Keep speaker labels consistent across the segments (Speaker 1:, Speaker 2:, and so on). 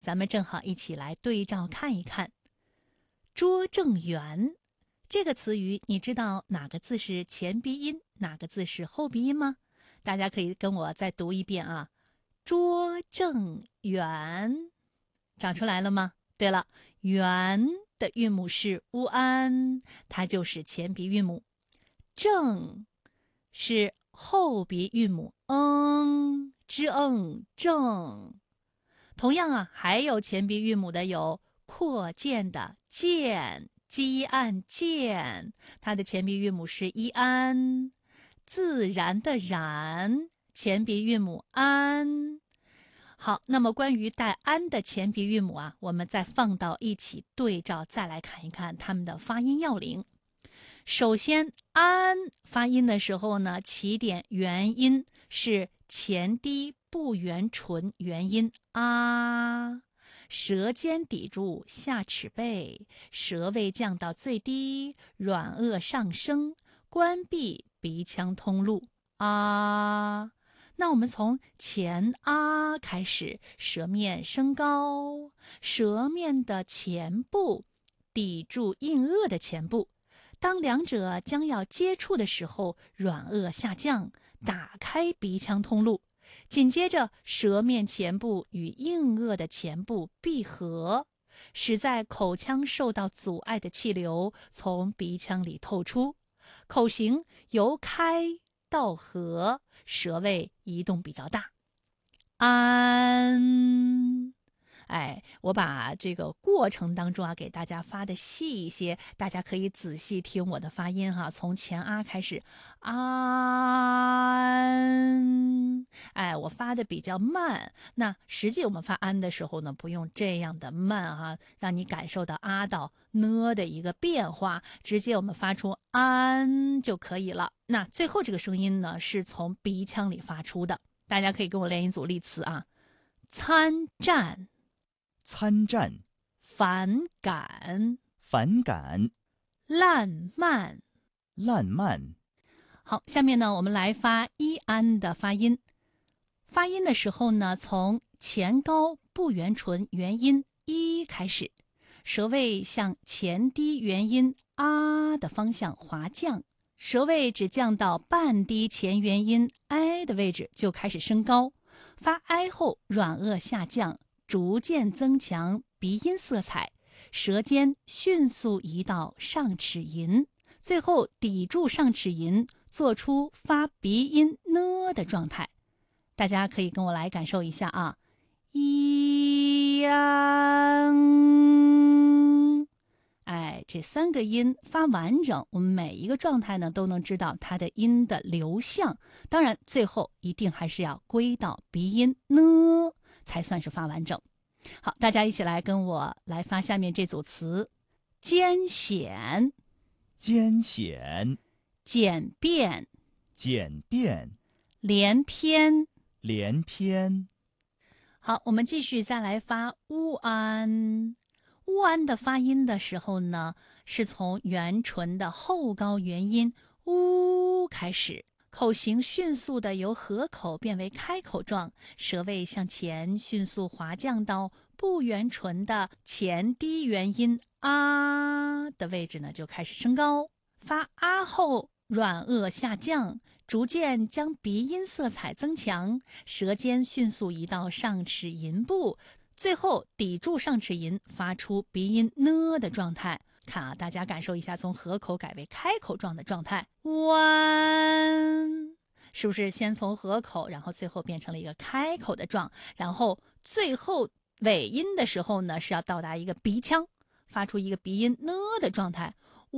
Speaker 1: 咱们正好一起来对照看一看。拙正圆这个词语，你知道哪个字是前鼻音，哪个字是后鼻音吗？大家可以跟我再读一遍啊。拙正圆，长出来了吗？对了，圆的韵母是乌安，它就是前鼻韵母。正是后鼻韵母正。同样啊，还有前鼻韵母的有扩建的建，积案建，它的前鼻韵母是一安；自然的然，前鼻韵母安。好，那么关于带安的前鼻韵母啊，我们再放到一起对照，再来看一看它们的发音要领。首先，安发音的时候呢，起点元音是前低不圆唇元音啊，舌尖抵住下齿背，舌位降到最低，软腭上升，关闭鼻腔通路啊。那我们从前啊开始，舌面升高，舌面的前部抵住硬腭的前部。当两者将要接触的时候，软腭下降，打开鼻腔通路。紧接着，舌面前部与硬腭的前部闭合，使在口腔受到阻碍的气流从鼻腔里透出。口型由开到合，舌位移动比较大。安。我把这个过程当中啊，给大家发的细一些，大家可以仔细听我的发音哈。从前啊开始，安，我发的比较慢。那实际我们发安的时候呢，不用这样的慢哈，让你感受到啊到呢的一个变化，直接我们发出安就可以了。那最后这个声音呢，是从鼻腔里发出的。大家可以跟我练一组例词啊，参战。
Speaker 2: 参战、
Speaker 1: 反感、
Speaker 2: 反感、
Speaker 1: 烂漫。
Speaker 2: 烂漫。
Speaker 1: 好，下面呢，我们来发一安的发音。发音的时候呢，从前高不圆唇元音一开始，舌位向前低元音啊的方向滑降，舌位只降到半低前元音 i 的位置就开始升高。发 i 后，软腭下降，逐渐增强鼻音色彩，舌尖迅速移到上齿龈，最后抵住上齿龈，做出发鼻音呢的状态。大家可以跟我来感受一下啊，一安。这三个音发完整，我们每一个状态呢都能知道它的音的流向。当然，最后一定还是要归到鼻音呢，才算是发完整。好，大家一起来跟我来发下面这组词：艰险、
Speaker 2: 艰险、
Speaker 1: 简便、
Speaker 2: 简便、
Speaker 1: 连篇。
Speaker 2: 连篇。
Speaker 1: 好，我们继续再来发乌安。乌安的发音的时候呢，是从元唇的后高元音乌开始，口型迅速的由合口变为开口状，舌位向前迅速滑降到不圆唇的前低元音啊的位置呢，就开始升高。发啊后，软腭下降，逐渐将鼻音色彩增强，舌尖迅速移到上齿龈部，最后抵住上齿龈，发出鼻音呢的状态。看啊，大家感受一下，从合口改为开口状的状态。弯，是不是先从合口，然后最后变成了一个开口的状？然后最后尾音的时候呢，是要到达一个鼻腔，发出一个鼻音呢的状态。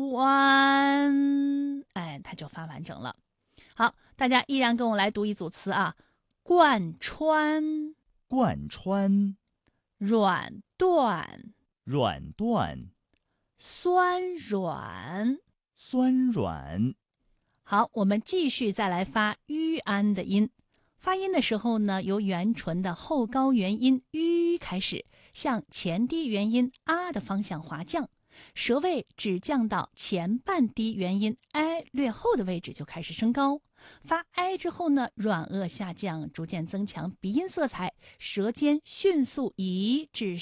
Speaker 1: 弯，它就发完整了。好，大家依然跟我来读一组词啊，贯穿、
Speaker 2: 贯穿、
Speaker 1: 软断、
Speaker 2: 软断、
Speaker 1: 酸软。
Speaker 2: 酸软。
Speaker 1: 好，我们继续再来发吁安的音。发音的时候呢，由元唇的后高元音吁开始，向前低元音啊的方向滑降，舌位只降到前半低元音 i 略后的位置就开始升高。 发 I 之后呢，软腭下降，逐渐增强鼻音色彩，舌尖迅速移至